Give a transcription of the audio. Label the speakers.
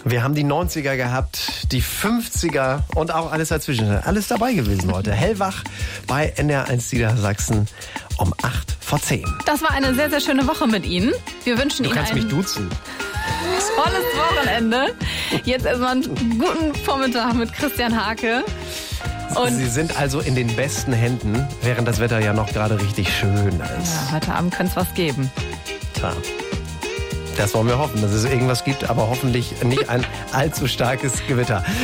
Speaker 1: Wir haben die 90er gehabt, die 50er und auch alles dazwischen. Alles dabei gewesen heute. Hellwach bei NDR1 Niedersachsen um 8:10.
Speaker 2: Das war eine sehr, sehr schöne Woche mit Ihnen. Wir wünschen Ihnen
Speaker 1: Du kannst mich duzen.
Speaker 2: tolles Wochenende. Jetzt erstmal einen guten Vormittag mit Christian Hake. Und
Speaker 1: Sie sind also in den besten Händen, während das Wetter ja noch gerade richtig schön ist.
Speaker 2: ja, heute Abend könnte es was geben.
Speaker 1: Tja. Das wollen wir hoffen, dass es irgendwas gibt, aber hoffentlich nicht ein allzu starkes Gewitter.